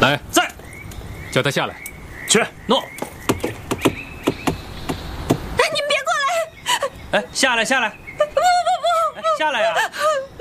来， 在， 叫他下来。 去，诺。 你们别过来！ 哎，下来，下来！不，下来呀！